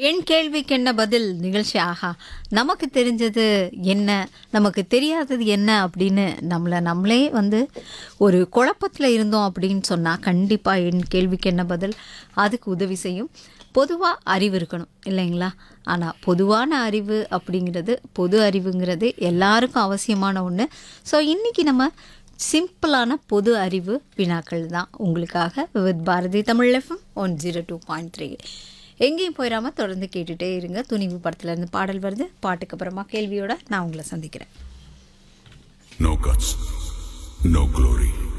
என் கேள்விக்கு என்ன பதில் நிகழ்ச்சி. ஆஹா, நமக்கு தெரிஞ்சது என்ன, நமக்கு தெரியாதது என்ன அப்படின்னு நம்மளே ஒரு குழப்பத்தில் இருந்தோம் அப்படின்னு சொன்னால் கண்டிப்பாக என் கேள்விக்கு என்ன பதில் அதுக்கு உதவி செய்யும். பொதுவாக அறிவு இருக்கணும் இல்லைங்களா? ஆனால் பொதுவான அறிவு அப்படிங்கிறது, பொது அறிவுங்கிறது எல்லாருக்கும் அவசியமான ஒன்று. ஸோ இன்றைக்கி நம்ம சிம்பிளான பொது அறிவு வினாக்கள் தான் உங்களுக்காக வித் பாரதி தமிழ் எஃப்எம் 102.3. எங்கேயும் போயிடாமல் தொடர்ந்து கேட்டுகிட்டே இருங்க. துணிவு படத்துலேருந்து பாடல் வருது. பாட்டுக்கு அப்புறமா கேள்வியோட நான் உங்களை சந்திக்கிறேன். No guts, no glory.